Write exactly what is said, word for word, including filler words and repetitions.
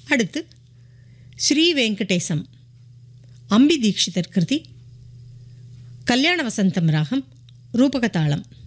அடுத்து ஸ்ரீ வெங்கடேசம் அம்பி தீக்ஷிதர் கிருதி கல்யாண வசந்தம் ராகம் ரூபகதாளம்.